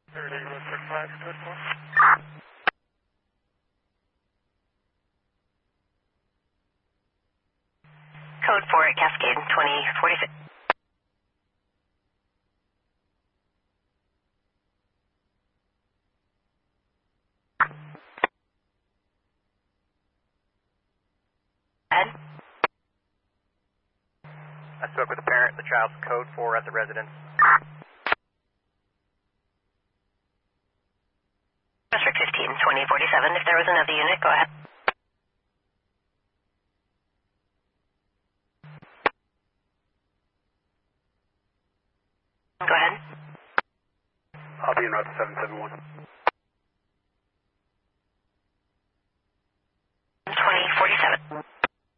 30, 135, code 4. Code 4 at Cascade 2046. Ed? I spoke with the parent. The child's code 4 at the residence. District 15, 2047. If there was another unit, go ahead. Go ahead. I'll be en route to 771.